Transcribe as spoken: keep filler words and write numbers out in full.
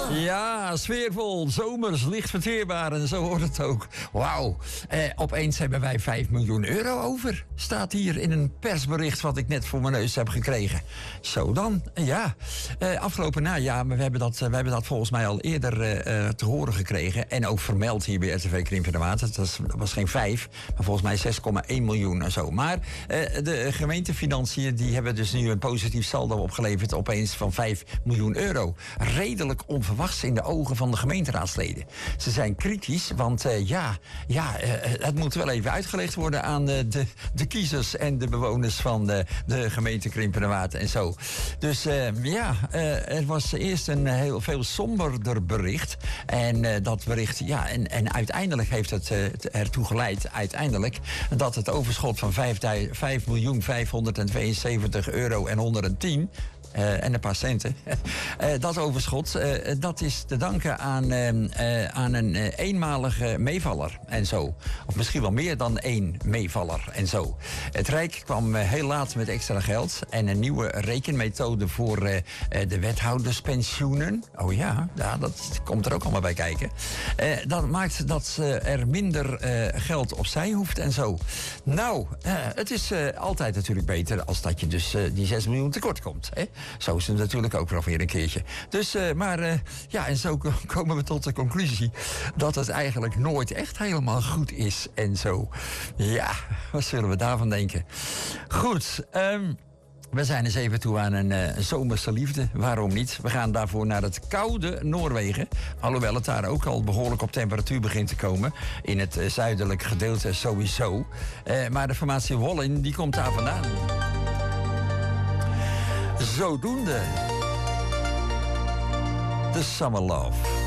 Ja, sfeervol, zomers, licht verteerbaar en zo hoort het ook. Wauw, eh, opeens hebben wij vijf miljoen euro over. Staat hier in een persbericht wat ik net voor mijn neus heb gekregen. Zo dan, ja. Eh, afgelopen najaar, maar we hebben dat, uh, we hebben dat volgens mij al eerder uh, uh, te horen gekregen. En ook vermeld hier bij R T V Krimp in de Water. Dat was, dat was geen vijf, maar volgens mij zes komma één miljoen en zo. Maar uh, de gemeentefinanciën die hebben dus nu een positief saldo opgeleverd opeens van vijf miljoen euro. Redelijk onverwachts in de ogen van de gemeenteraadsleden. Ze zijn kritisch, want uh, ja, ja uh, het moet wel even uitgelegd worden aan uh, de, de kiezers en de bewoners van de, de gemeente Krimp in de Water en zo. Dus uh, ja, uh, er was eerst een heel veel somberder bericht. En uh, dat bericht, ja, en, en uiteindelijk heeft het uh, ertoe geleid, uiteindelijk, dat het overschot van vijf miljoen vijfhonderdtweeënzeventig euro en honderdtien Uh, en een paar centen. uh, dat overschot, uh, dat is te danken aan, uh, uh, aan een uh, eenmalige meevaller en zo. Of misschien wel meer dan één meevaller en zo. Het Rijk kwam uh, heel laat met extra geld en een nieuwe rekenmethode voor uh, uh, de wethouderspensioenen. Oh ja, ja, dat komt er ook allemaal bij kijken. Uh, dat maakt dat uh, er minder uh, geld opzij hoeft en zo. Nou, uh, het is uh, altijd natuurlijk beter als dat je dus uh, die zes miljoen tekort komt, hè? Zo is het natuurlijk ook nog weer een keertje. Dus, uh, maar uh, ja, en zo komen we tot de conclusie dat het eigenlijk nooit echt helemaal goed is en zo. Ja, wat zullen we daarvan denken? Goed, um, we zijn eens even toe aan een uh, zomerse liefde. Waarom niet? We gaan daarvoor naar het koude Noorwegen. Alhoewel het daar ook al behoorlijk op temperatuur begint te komen. In het uh, zuidelijk gedeelte sowieso. Uh, maar de formatie Wollin, die komt daar vandaan. Zodoende. The Summer Love.